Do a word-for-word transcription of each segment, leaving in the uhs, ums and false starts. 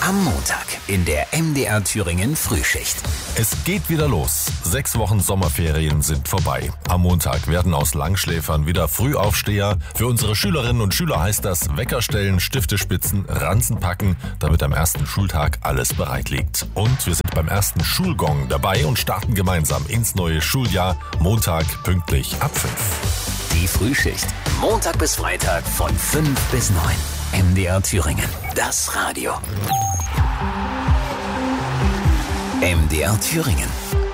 Am Montag in der M D R Thüringen Frühschicht. Es geht wieder los. Sechs Wochen Sommerferien sind vorbei. Am Montag werden aus Langschläfern wieder Frühaufsteher. Für unsere Schülerinnen und Schüler heißt das Wecker stellen, Stifte spitzen, Ranzen packen, damit am ersten Schultag alles bereit liegt. Und wir sind beim ersten Schulgong dabei und starten gemeinsam ins neue Schuljahr. Montag pünktlich ab fünf. Die Frühschicht. Montag bis Freitag von fünf bis neun. M D R Thüringen. Das Radio. M D R Thüringen.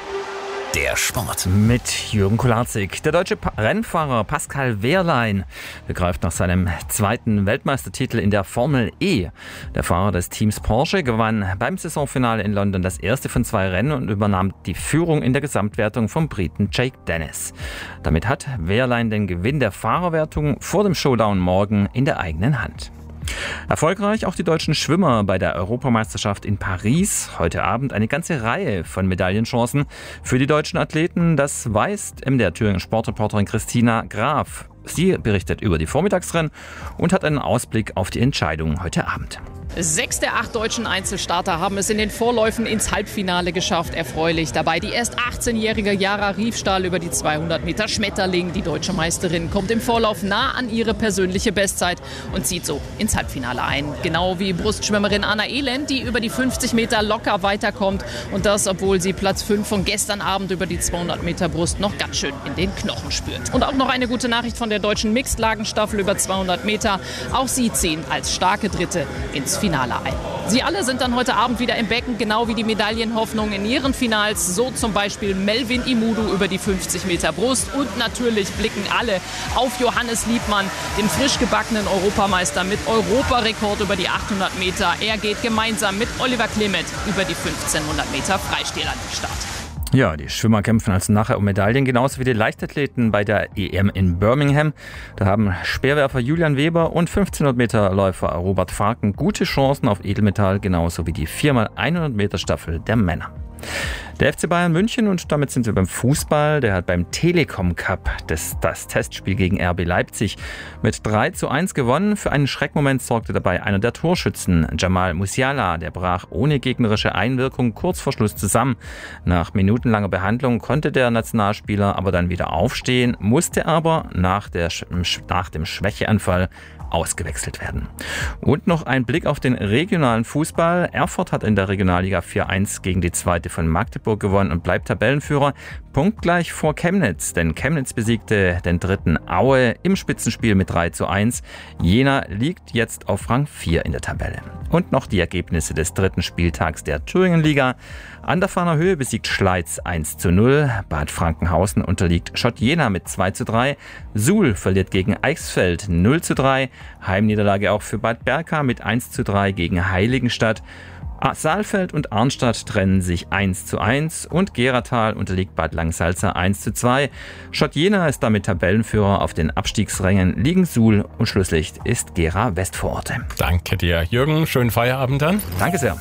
Der Sport. Mit Jürgen Kolarzig. Der deutsche pa- Rennfahrer Pascal Wehrlein begreift nach seinem zweiten Weltmeistertitel in der Formel E. Der Fahrer des Teams Porsche gewann beim Saisonfinale in London das erste von zwei Rennen und übernahm die Führung in der Gesamtwertung vom Briten Jake Dennis. Damit hat Wehrlein den Gewinn der Fahrerwertung vor dem Showdown morgen in der eigenen Hand. Erfolgreich auch die deutschen Schwimmer bei der Europameisterschaft in Paris. Heute Abend eine ganze Reihe von Medaillenchancen für die deutschen Athleten. Das weiß M D R Thüringen Sportreporterin Christina Graf. Sie berichtet über die Vormittagsrennen und hat einen Ausblick auf die Entscheidung heute Abend. Sechs der acht deutschen Einzelstarter haben es in den Vorläufen ins Halbfinale geschafft. Erfreulich dabei die erst achtzehnjährige Jara Riefstahl über die zweihundert Meter Schmetterling. Die deutsche Meisterin kommt im Vorlauf nah an ihre persönliche Bestzeit und zieht so ins Halbfinale ein. Genau wie Brustschwimmerin Anna Elend, die über die fünfzig Meter locker weiterkommt. Und das, obwohl sie Platz fünf von gestern Abend über die zweihundert Meter Brust noch ganz schön in den Knochen spürt. Und auch noch eine gute Nachricht von der deutschen Mixed-Lagenstaffel über zweihundert Meter. Auch sie ziehen als starke Dritte ins Finale ein. Sie alle sind dann heute Abend wieder im Becken, genau wie die Medaillenhoffnung in ihren Finals. So zum Beispiel Melvin Imudu über die fünfzig Meter Brust. Und natürlich blicken alle auf Johannes Liebmann, den frisch gebackenen Europameister mit Europarekord über die achthundert Meter. Er geht gemeinsam mit Oliver Klemet über die fünfzehnhundert Meter Freistil an den Start. Ja, die Schwimmer kämpfen also nachher um Medaillen, genauso wie die Leichtathleten bei der E M in Birmingham. Da haben Speerwerfer Julian Weber und fünfzehnhundert Meter Läufer Robert Farken gute Chancen auf Edelmetall, genauso wie die vier mal hundert Meter Staffel der Männer. Der F C Bayern München, und damit sind wir beim Fußball, der hat beim Telekom Cup das, das Testspiel gegen R B Leipzig mit drei zu eins gewonnen. Für einen Schreckmoment sorgte dabei einer der Torschützen, Jamal Musiala. Der brach ohne gegnerische Einwirkung kurz vor Schluss zusammen. Nach minutenlanger Behandlung konnte der Nationalspieler aber dann wieder aufstehen, musste aber nach, der, nach dem Schwächeanfall ausgewechselt werden. Und noch ein Blick auf den regionalen Fußball. Erfurt hat in der Regionalliga vier eins gegen die zweite von Magdeburg gewonnen und bleibt Tabellenführer. Punktgleich vor Chemnitz, denn Chemnitz besiegte den dritten Aue im Spitzenspiel mit drei zu eins. Jena liegt jetzt auf Rang vier in der Tabelle. Und noch die Ergebnisse des dritten Spieltags der Thüringenliga. An der Fahner Höhe besiegt Schleiz eins zu null. Bad Frankenhausen unterliegt Schott Jena mit zwei zu drei. Suhl verliert gegen Eichsfeld null zu drei. Heimniederlage auch für Bad Berka mit eins zu drei gegen Heiligenstadt. Saalfeld und Arnstadt trennen sich eins zu eins und Geratal unterliegt Bad Langsalza eins zu zwei. Schott Jena ist damit Tabellenführer. Auf den Abstiegsrängen liegen Suhl und Schlusslicht ist Gera Westvororte. Danke dir, Jürgen. Schönen Feierabend dann. Danke sehr.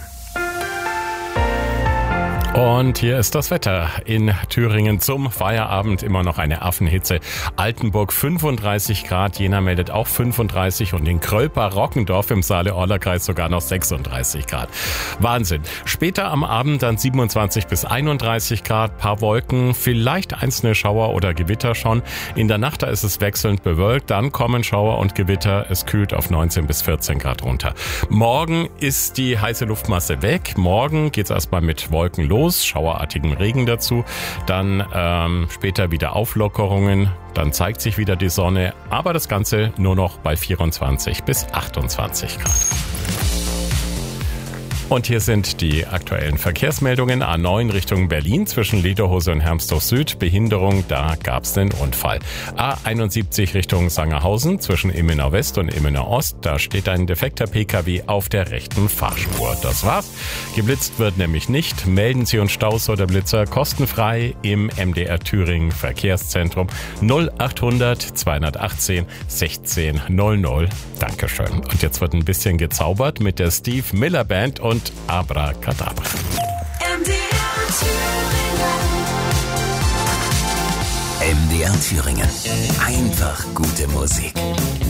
Und hier ist das Wetter in Thüringen zum Feierabend. Immer noch eine Affenhitze. Altenburg fünfunddreißig Grad, Jena meldet auch fünfunddreißig und in Krölper-Rockendorf im Saale-Orla-Kreis sogar noch sechsunddreißig Grad. Wahnsinn. Später am Abend dann siebenundzwanzig bis einunddreißig Grad, paar Wolken, vielleicht einzelne Schauer oder Gewitter schon. In der Nacht da ist es wechselnd bewölkt, dann kommen Schauer und Gewitter. Es kühlt auf neunzehn bis vierzehn Grad runter. Morgen ist die heiße Luftmasse weg. Morgen geht's erstmal mit Wolken los. Schauerartigen Regen dazu, dann ähm, später wieder Auflockerungen, dann zeigt sich wieder die Sonne, aber das Ganze nur noch bei vierundzwanzig bis achtundzwanzig Grad. Und hier sind die aktuellen Verkehrsmeldungen. A neun Richtung Berlin zwischen Lederhose und Hermsdorf Süd. Behinderung, da gab es einen Unfall. A einundsiebzig Richtung Sangerhausen zwischen Immenau West und Immenau Ost. Da steht ein defekter Pkw auf der rechten Fahrspur. Das war's. Geblitzt wird nämlich nicht. Melden Sie uns Staus oder Blitzer kostenfrei im M D R Thüringen Verkehrszentrum null achthundert zweihundertachtzehn sechzehn null null. Dankeschön. Und jetzt wird ein bisschen gezaubert mit der Steve Miller Band und Abracadabra. M D R Thüringen. M D R Thüringen. Einfach gute Musik.